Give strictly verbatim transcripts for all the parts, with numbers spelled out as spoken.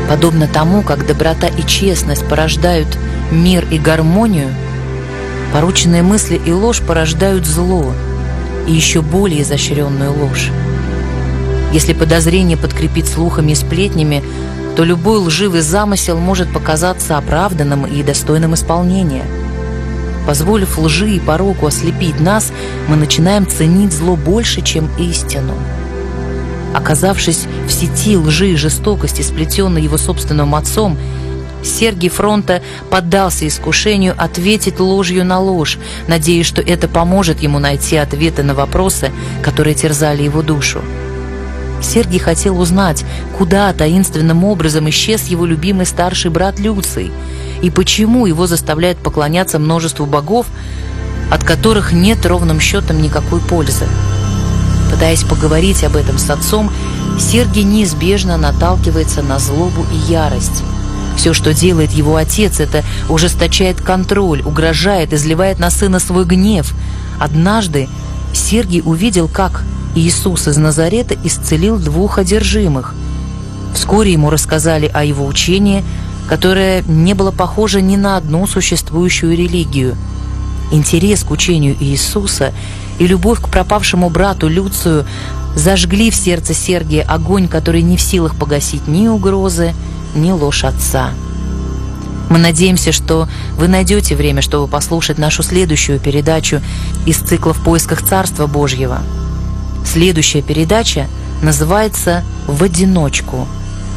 Подобно тому, как доброта и честность порождают мир и гармонию, порочные мысли и ложь порождают зло и еще более изощренную ложь. Если подозрение подкрепить слухами и сплетнями, то любой лживый замысел может показаться оправданным и достойным исполнения. Позволив лжи и пороку ослепить нас, мы начинаем ценить зло больше, чем истину. Оказавшись в сети лжи и жестокости, сплетенной его собственным отцом, Сергий Фронта поддался искушению ответить ложью на ложь, надеясь, что это поможет ему найти ответы на вопросы, которые терзали его душу. Сергий хотел узнать, куда таинственным образом исчез его любимый старший брат Люций, и почему его заставляют поклоняться множеству богов, от которых нет ровным счетом никакой пользы. Пытаясь поговорить об этом с отцом, Сергий неизбежно наталкивается на злобу и ярость. Все, что делает его отец, это ужесточает контроль, угрожает, изливает на сына свой гнев. Однажды Сергий увидел, как Иисус из Назарета исцелил двух одержимых. Вскоре ему рассказали о его учении, которое не было похоже ни на одну существующую религию. Интерес к учению Иисуса и любовь к пропавшему брату Люцию зажгли в сердце Сергия огонь, который не в силах погасить ни угрозы, ни ложь отца. Мы надеемся, что вы найдете время, чтобы послушать нашу следующую передачу из цикла «В поисках Царства Божьего». Следующая передача называется «В одиночку».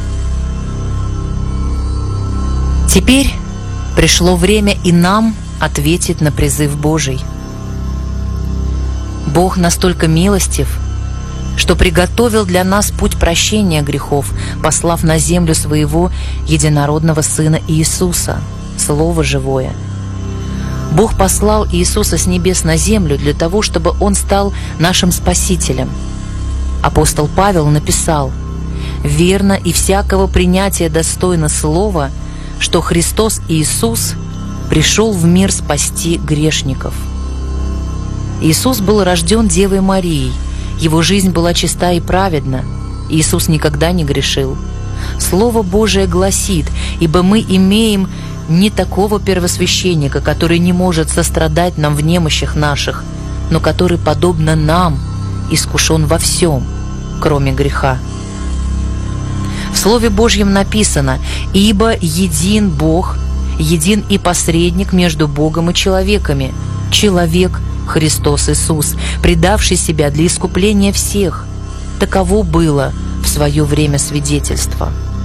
Теперь пришло время и нам ответить на призыв Божий. Бог настолько милостив, что приготовил для нас путь прощения грехов, послав на землю своего единородного Сына Иисуса, Слово Живое. Бог послал Иисуса с небес на землю для того, чтобы Он стал нашим Спасителем. Апостол Павел написал: «Верно и всякого принятия достойно слова, что Христос Иисус пришел в мир спасти грешников». Иисус был рожден Девой Марией, Его жизнь была чиста и праведна, Иисус никогда не грешил. Слово Божие гласит: «Ибо мы имеем не такого первосвященника, который не может сострадать нам в немощах наших, но который, подобно нам, искушен во всем, кроме греха». В Слове Божьем написано: «Ибо един Бог, един и посредник между Богом и человеками, человек Христос Иисус, предавший себя для искупления всех». Таково было в свое время свидетельство.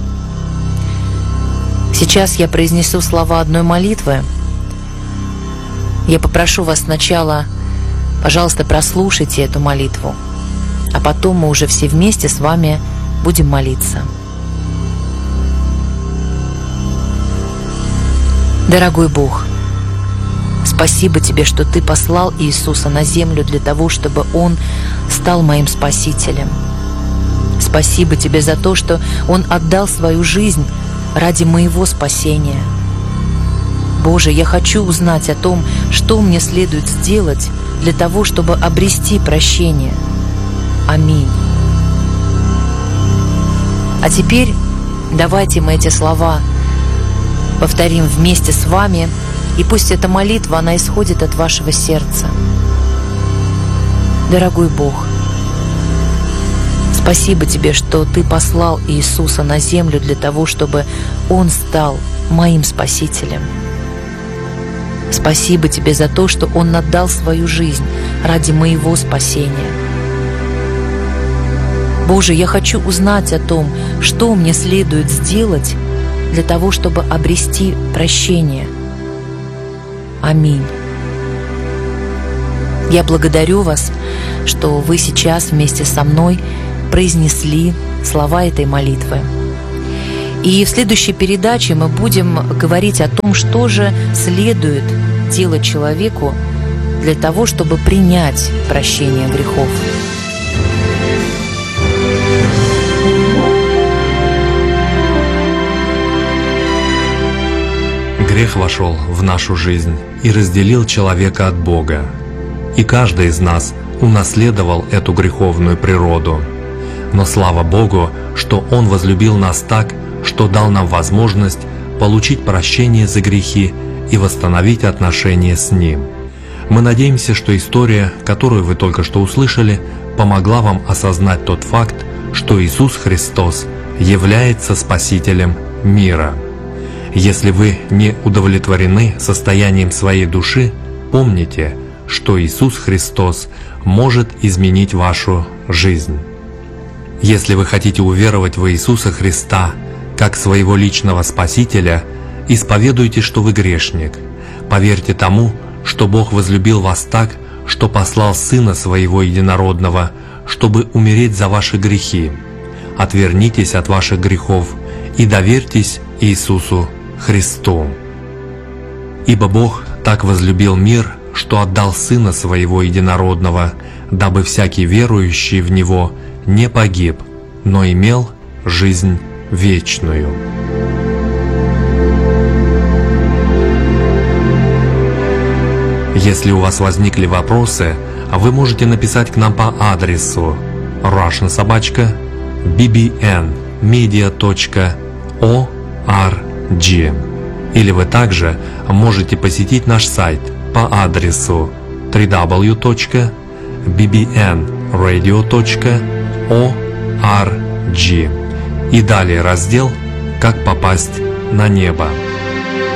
Сейчас я произнесу слова одной молитвы. Я попрошу вас сначала, пожалуйста, прослушайте эту молитву, а потом мы уже все вместе с вами будем молиться. Дорогой Бог, спасибо Тебе, что Ты послал Иисуса на землю для того, чтобы Он стал моим Спасителем. Спасибо Тебе за то, что Он отдал свою жизнь ради моего спасения. Боже, я хочу узнать о том, что мне следует сделать для того, чтобы обрести прощение. Аминь. А теперь давайте мы эти слова повторим вместе с вами, и пусть эта молитва, она исходит от вашего сердца. Дорогой Бог, спасибо Тебе, что Ты послал Иисуса на землю для того, чтобы Он стал моим Спасителем. Спасибо Тебе за то, что Он отдал свою жизнь ради моего спасения. Боже, я хочу узнать о том, что мне следует сделать для того, чтобы обрести прощение. Аминь. Я благодарю вас, что вы сейчас вместе со мной произнесли слова этой молитвы. И в следующей передаче мы будем говорить о том, что же следует делать человеку для того, чтобы принять прощение грехов. Грех вошел в нашу жизнь и разделил человека от Бога. И каждый из нас унаследовал эту греховную природу. Но слава Богу, что Он возлюбил нас так, что дал нам возможность получить прощение за грехи и восстановить отношения с Ним. Мы надеемся, что история, которую вы только что услышали, помогла вам осознать тот факт, что Иисус Христос является Спасителем мира. Если вы не удовлетворены состоянием своей души, помните, что Иисус Христос может изменить вашу жизнь. Если вы хотите уверовать в Иисуса Христа как своего личного Спасителя, исповедуйте, что вы грешник. Поверьте тому, что Бог возлюбил вас так, что послал Сына Своего Единородного, чтобы умереть за ваши грехи. Отвернитесь от ваших грехов и доверьтесь Иисусу Христу. Ибо Бог так возлюбил мир, что отдал Сына Своего Единородного, дабы всякий верующий в Него не погиб, но имел жизнь вечную. Если у вас возникли вопросы, вы можете написать к нам по адресу russian собака би би эн медиа точка орг, или вы также можете посетить наш сайт по адресу дабл ю дабл ю дабл ю точка би би эн радио точка орг и далее раздел «Как попасть на небо».